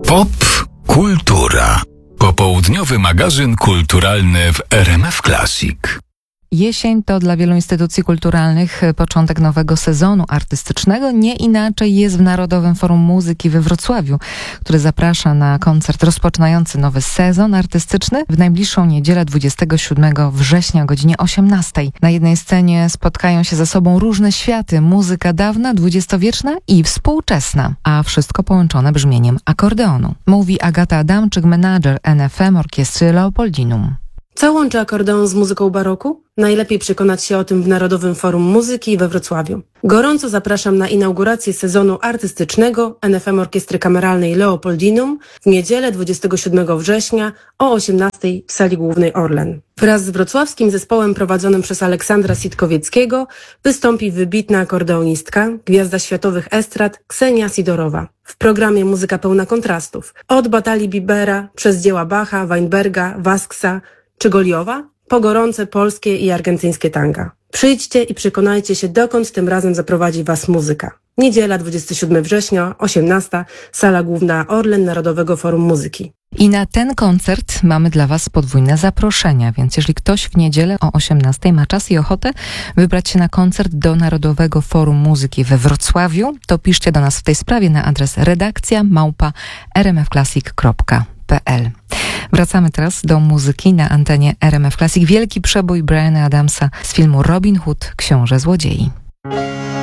Pop Kultura. Popołudniowy magazyn kulturalny w RMF Classic. Jesień to dla wielu instytucji kulturalnych początek nowego sezonu artystycznego. Nie inaczej jest w Narodowym Forum Muzyki we Wrocławiu, który zaprasza na koncert rozpoczynający nowy sezon artystyczny w najbliższą niedzielę 27 września o godzinie 18. Na jednej scenie spotkają się ze sobą różne światy, muzyka dawna, dwudziestowieczna i współczesna, a wszystko połączone brzmieniem akordeonu. Mówi Agata Adamczyk, menadżer NFM Orkiestry Leopoldinum. Co łączy akordeon z muzyką baroku? Najlepiej przekonać się o tym w Narodowym Forum Muzyki we Wrocławiu. Gorąco zapraszam na inaugurację sezonu artystycznego NFM Orkiestry Kameralnej Leopoldinum w niedzielę 27 września o 18 w sali głównej Orlen. Wraz z wrocławskim zespołem prowadzonym przez Aleksandra Sitkowieckiego wystąpi wybitna akordeonistka, gwiazda światowych estrad Ksenia Sidorowa. W programie muzyka pełna kontrastów. Od batalii Bibera, przez dzieła Bacha, Weinberga, Wasksa czy Goliowa, po gorące polskie i argentyńskie tanga. Przyjdźcie i przekonajcie się, dokąd tym razem zaprowadzi Was muzyka. Niedziela, 27 września, 18, sala główna Orlen Narodowego Forum Muzyki. I na ten koncert mamy dla Was podwójne zaproszenia, więc jeżeli ktoś w niedzielę o 18 ma czas i ochotę wybrać się na koncert do Narodowego Forum Muzyki we Wrocławiu, to piszcie do nas w tej sprawie na adres redakcja@rmfclassic.pl. Wracamy teraz do muzyki na antenie RMF Classic. Wielki przebój Briana Adamsa z filmu Robin Hood, Książę Złodziei.